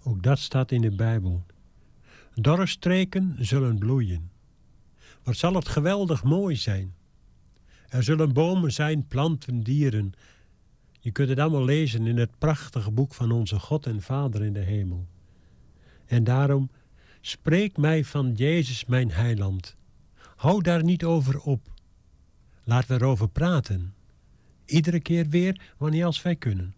Ook dat staat in de Bijbel. Dorpstreken zullen bloeien. Wat zal het geweldig mooi zijn. Er zullen bomen zijn, planten, dieren. Je kunt het allemaal lezen in het prachtige boek van onze God en Vader in de hemel. En daarom, spreek mij van Jezus mijn heiland. Hou daar niet over op. Laten we erover praten. Iedere keer weer wanneer als wij kunnen.